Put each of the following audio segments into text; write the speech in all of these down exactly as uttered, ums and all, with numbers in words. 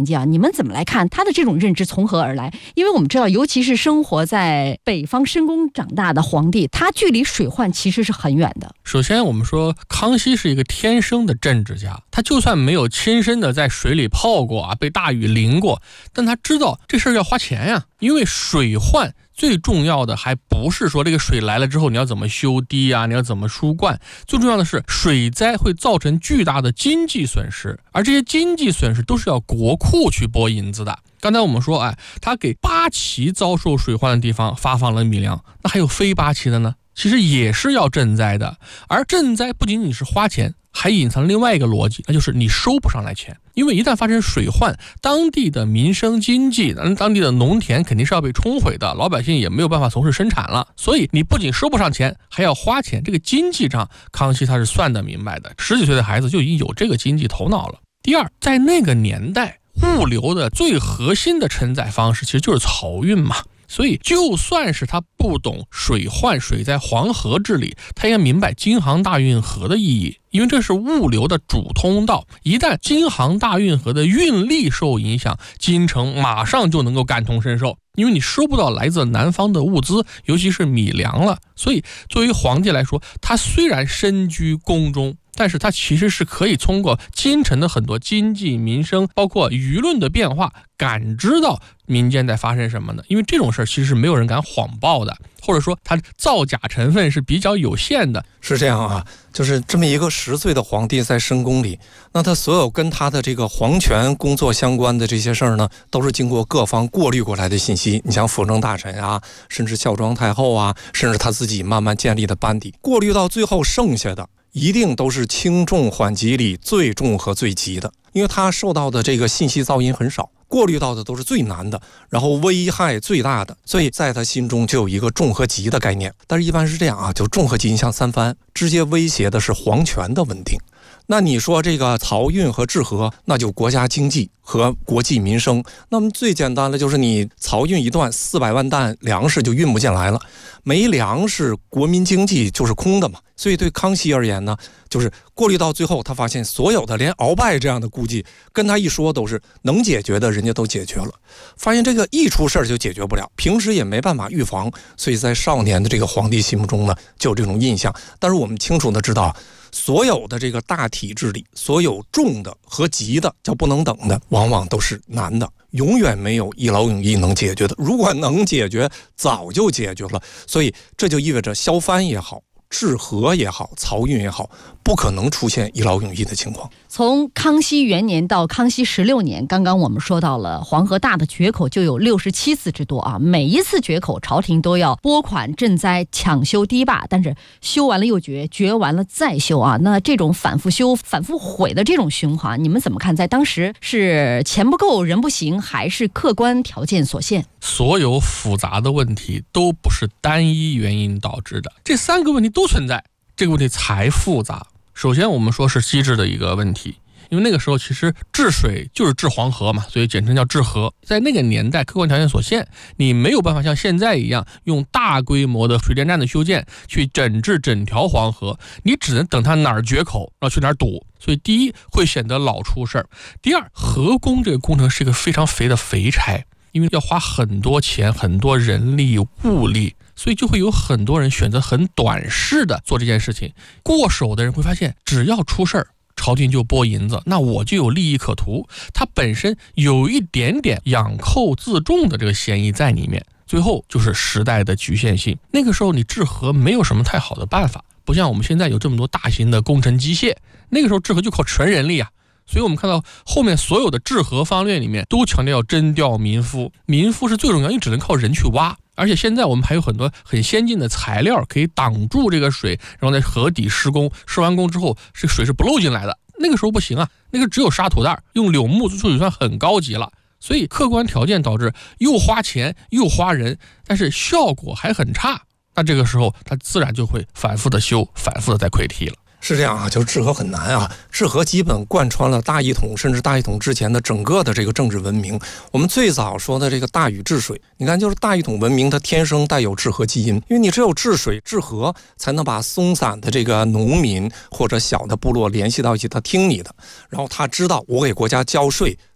年纪啊，你们怎么来看他的这种认知从何而来？因为我们知道，尤其是生活在北方深宫长大的皇帝，他距离水患其实是很远的。 首先我们说康熙是一个天生的政治家，他就算没有亲身的在水里泡过啊，被大雨淋过，但他知道这事儿要花钱呀，因为水患最重要的还不是说这个水来了之后你要怎么修堤啊，你要怎么疏灌，最重要的是水灾会造成巨大的经济损失，而这些经济损失都是要国库去拨银子的。刚才我们说，哎，他给八旗遭受水患的地方发放了米粮，那还有非八旗的呢，其实也是要赈灾的。而赈灾不仅仅是花钱，还隐藏另外一个逻辑，那就是你收不上来钱。因为一旦发生水患，当地的民生经济，当地的农田肯定是要被冲毁的，老百姓也没有办法从事生产了，所以你不仅收不上钱，还要花钱，这个经济账康熙他是算得明白的，十几岁的孩子就已经有这个经济头脑了。第二，在那个年代，物流的最核心的承载方式其实就是漕运嘛，所以就算是他不懂水患水灾黄河治理，他也明白京杭大运河的意义，因为这是物流的主通道，一旦京杭大运河的运力受影响，京城马上就能够感同身受，因为你收不到来自南方的物资，尤其是米粮了。所以作为皇帝来说，他虽然身居宫中，但是他其实是可以通过京城的很多经济民生包括舆论的变化感知到民间在发生什么呢？因为这种事其实是没有人敢谎报的，或者说它造假成分是比较有限的。 是这样啊，就是这么一个十岁的皇帝在深宫里，那他所有跟他的这个皇权工作相关的这些事儿呢，都是经过各方过滤过来的信息。你像辅政大臣啊，甚至孝庄太后啊，甚至他自己慢慢建立的班底，过滤到最后剩下的一定都是轻重缓急里最重和最急的，因为他受到的这个信息噪音很少，过滤到的都是最难的，然后危害最大的，所以在他心中就有一个重和急的概念。但是一般是这样啊，就重和急像三番，直接威胁的是皇权的稳定。那你说这个漕运和治河，那就国家经济和国计民生。那么最简单的就是你漕运一段，四百万担粮食就运不进来了，没粮食，国民经济就是空的嘛。所以对康熙而言呢，就是过滤到最后，他发现所有的连鳌拜这样的估计，跟他一说都是能解决的，人家都解决了。发现这个一出事儿就解决不了，平时也没办法预防，所以在少年的这个皇帝心目中呢，就有这种印象。但是我们清楚的知道，所有的这个大体治理，所有重的和急的叫不能等的，往往都是难的，永远没有一劳永逸能解决的。如果能解决，早就解决了。所以这就意味着削藩也好，治河也好，漕运也好，不可能出现一劳永逸的情况。 从康熙元年到康熙十六年，刚刚我们说到了黄河大的决口就有六十七次之多啊，每一次决口朝廷都要拨款赈灾抢修堤坝，但是修完了又决，决完了再修啊，那这种反复修反复毁的这种循环，你们怎么看？在当时是钱不够人不行，还是客观条件所限？ 所有复杂的问题都不是单一原因导致的，这三个问题都存在，这个问题才复杂。首先我们说是机制的一个问题，因为那个时候其实治水就是治黄河嘛，所以简称叫治河。在那个年代客观条件所限，你没有办法像现在一样用大规模的水电站的修建去整治整条黄河，你只能等它哪儿决口然后去哪儿堵。所以第一会显得老出事儿，第二河工这个工程是一个非常肥的肥差，因为要花很多钱很多人力物力，所以就会有很多人选择很短视的做这件事情。过手的人会发现，只要出事儿朝廷就拨银子，那我就有利益可图，它本身有一点点养寇自重的这个嫌疑在里面。最后就是时代的局限性，那个时候你治河没有什么太好的办法，不像我们现在有这么多大型的工程机械，那个时候治河就靠纯人力啊。所以我们看到后面所有的治河方略里面都强调要征调民夫，民夫是最重要，你只能靠人去挖。而且现在我们还有很多很先进的材料可以挡住这个水，然后在河底施工，施完工之后这水是不漏进来的。那个时候不行啊，那个只有沙土袋，用柳木就算很高级了。所以客观条件导致又花钱又花人，但是效果还很差，那这个时候它自然就会反复的修，反复的在溃堤了。 是这样啊，就是治河很难啊，治河基本贯穿了大一统甚至大一统之前的整个的这个政治文明。我们最早说的这个大禹治水，你看就是大一统文明它天生带有治河基因，因为你只有治水治河才能把松散的这个农民或者小的部落联系到一起，他听你的，然后他知道我给国家交税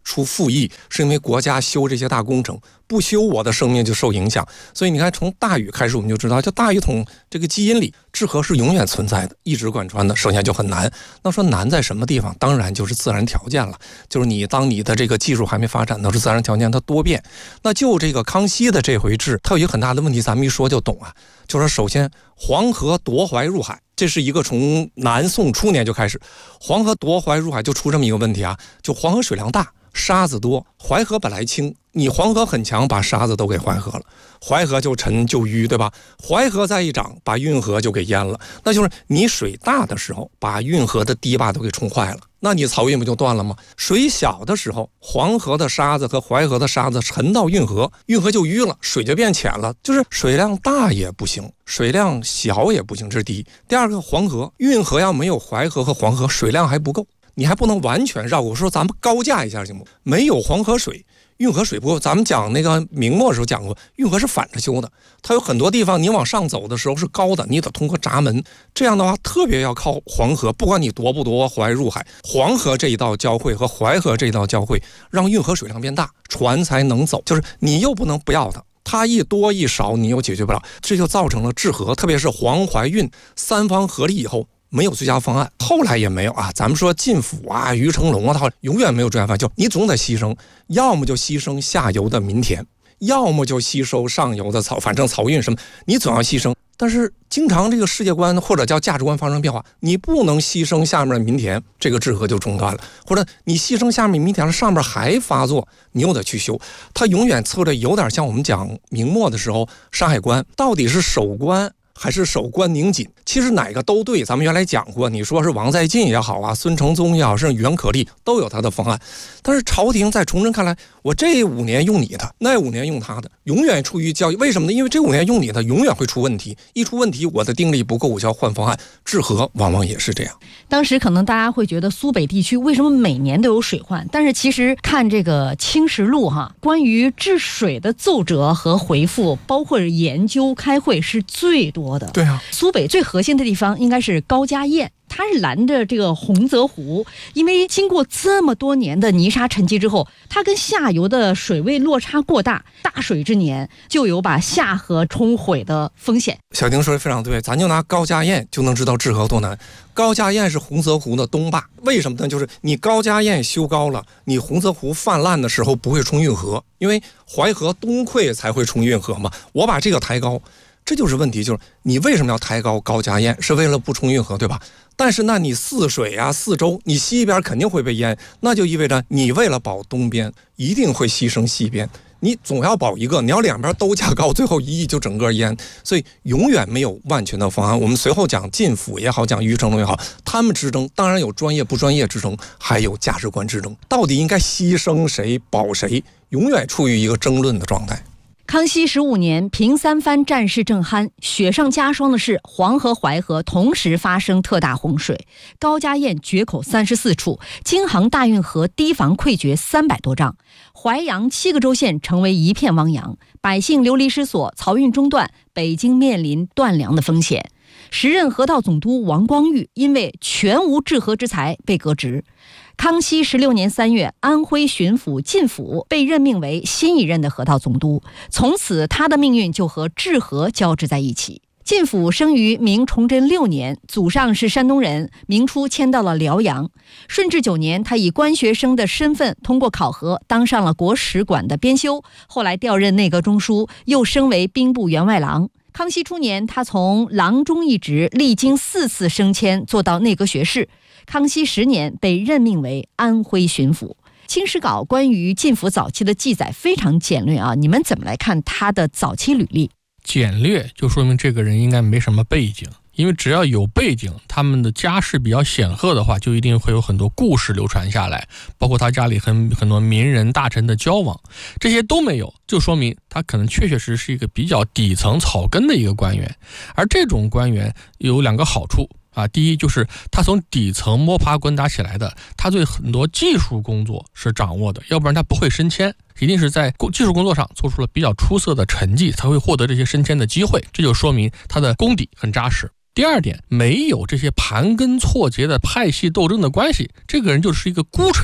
出赋役，是因为国家修这些大工程，不修我的生命就受影响。所以你看，从大禹开始我们就知道，就大禹统这个基因里，治河是永远存在的，一直贯穿的。首先就很难，那说难在什么地方？当然就是自然条件了，就是你当你的这个技术还没发展，都是自然条件它多变。那就这个康熙的这回治，它有一个很大的问题，咱们一说就懂啊。就是首先黄河夺淮入海，这是一个从南宋初年就开始，黄河夺淮入海就出这么一个问题啊，就黄河水量大，沙子多，淮河本来轻，你黄河很强，把沙子都给淮河了，淮河就沉就淤，对吧？淮河再一涨，把运河就给淹了。那就是你水大的时候，把运河的堤坝都给冲坏了，那你漕运不就断了吗？水小的时候，黄河的沙子和淮河的沙子沉到运河，运河就淤了，水就变浅了。就是水量大也不行，水量小也不行，这是第一。第二个，黄河运河要没有淮河和黄河，水量还不够，你还不能完全绕过。说咱们高架一下行不？没有黄河水，运河水不够。咱们讲那个明末的时候讲过，运河是反着修的，它有很多地方你往上走的时候是高的，你得通过闸门，这样的话特别要靠黄河，不管你夺不夺淮入海，黄河这一道交汇和淮河这一道交汇，让运河水量变大，船才能走。就是你又不能不要它，它一多一少你又解决不了，这就造成了治河，特别是黄淮运三方合力以后没有最佳方案，后来也没有啊。咱们说晋府啊、于成龙啊，他永远没有最佳方案，就你总得牺牲，要么就牺牲下游的民田，要么就吸收上游的漕，反正漕运什么，你总要牺牲。但是经常这个世界观或者叫价值观发生变化，你不能牺牲下面的民田，这个治河就中断了；或者你牺牲下面民田了，上面还发作，你又得去修。它永远策略有点像我们讲明末的时候山海关，到底是守关还是守关宁紧，其实哪个都对。咱们原来讲过，你说是王在晋也好啊，孙承宗也好，甚至袁可立都有他的方案。但是朝廷在崇祯看来，我这五年用你的，那五年用他的，永远处于交易。为什么呢？因为这五年用你的，永远会出问题。一出问题，我的定力不够，我就要换方案。治河往往也是这样。 当时可能大家会觉得苏北地区为什么每年都有水患？但是其实看这个《清实录》哈，关于治水的奏折和回复，包括研究开会是最多的。 对啊， 苏北最核心的地方应该是高家堰，它是拦着这个洪泽湖，因为经过这么多年的泥沙沉积之后，它跟下游的水位落差过大，大水之年就有把下河冲毁的风险。 小丁说的非常对，咱就拿高家堰就能知道治河多难。高家堰是洪泽湖的东坝，为什么呢？就是你高家堰修高了，你洪泽湖泛滥的时候不会冲运河，因为淮河东溃才会冲运河嘛。我把这个抬高，这就是问题，就是你为什么要抬高高家堰，是为了不冲运河，对吧？但是那你泗水啊、泗州，你西边肯定会被淹，那就意味着你为了保东边，一定会牺牲西边。你总要保一个，你要两边都加高，最后一役就整个淹，所以永远没有万全的方案。我们随后讲晋府也好，讲于成龙也好，他们之争当然有专业不专业之争，还有价值观之争，到底应该牺牲谁保谁，永远处于一个争论的状态。 康熙十五年，平三藩战事正酣，雪上加霜的是黄河、淮河同时发生特大洪水，高家堰决口三十四处，京杭大运河堤防溃决三百多丈，淮扬七个州县成为一片汪洋，百姓流离失所，漕运中断，北京面临断粮的风险。时任河道总督王光裕因为全无治河之才被革职。康熙十六年三月，安徽巡抚靳辅被任命为新一任的河道总督，从此他的命运就和治河交织在一起。靳辅生于明崇祯六年，祖上是山东人，明初迁到了辽阳。顺治九年，他以官学生的身份通过考核，当上了国史馆的编修，后来调任内阁中书，又升为兵部员外郎。康熙初年，他从郎中一职历经四次升迁，做到内阁学士。康熙十年被任命为安徽巡抚。清史稿关于靳辅早期的记载非常简略啊，你们怎么来看他的早期履历？ 简略就说明这个人应该没什么背景，因为只要有背景，他们的家世比较显赫的话，就一定会有很多故事流传下来，包括他家里很很多名人大臣的交往，这些都没有，就说明他可能确确实实是一个比较底层草根的一个官员。而这种官员有两个好处啊，第一就是他从底层摸爬滚打起来的，他对很多技术工作是掌握的，要不然他不会升迁，一定是在技术工作上做出了比较出色的成绩，才会获得这些升迁的机会，这就说明他的功底很扎实。第二点，没有这些盘根错节的派系斗争的关系，这个人就是一个孤臣，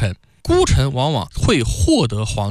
孤臣往往会获得皇